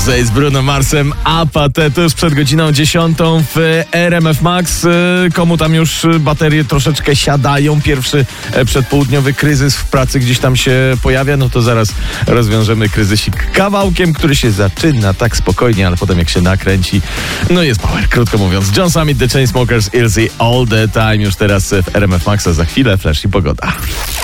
Z Bruno Marsem Apathy tuż przed godziną 10 w RMF Max. Komu tam już baterie troszeczkę siadają, pierwszy przedpołudniowy kryzys w pracy gdzieś tam się pojawia, no to zaraz rozwiążemy kryzysik kawałkiem, który się zaczyna tak spokojnie, ale potem jak się nakręci, no jest power, krótko mówiąc. John Summit, The Chainsmokers, Ilzy, All The Time już teraz w RMF Maxa, za chwilę Flash i pogoda.